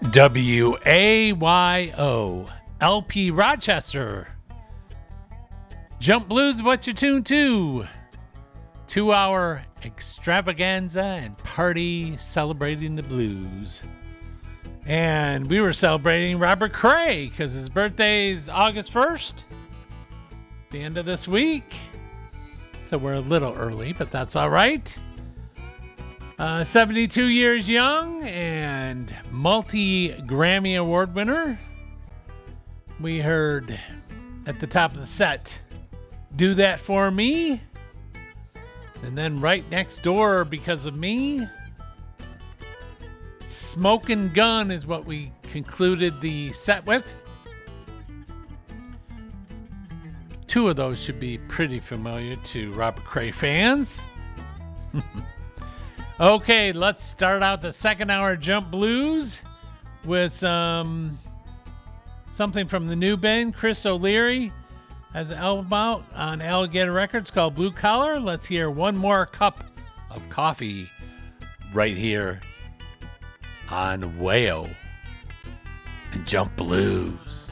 WAYO LP Rochester. Jump Blues, what you tuned to? 2-hour extravaganza and party celebrating the blues. And we were celebrating Robert Cray because his birthday's August 1st, the end of this week. So we're a little early, but that's all right. 72 years young and multi-Grammy Award winner. We heard at the top of the set, Do That For Me. And then right next door, Because of Me, Smokin' Gun is what we concluded the set with. Two of those should be pretty familiar to Robert Cray fans. Okay, let's start out the second hour Jump Blues with something from the new band. Chris O'Leary has an album out on Alligator Records called Blue Collar. Let's hear One More Cup of Coffee right here on WAYO and Jump Blues.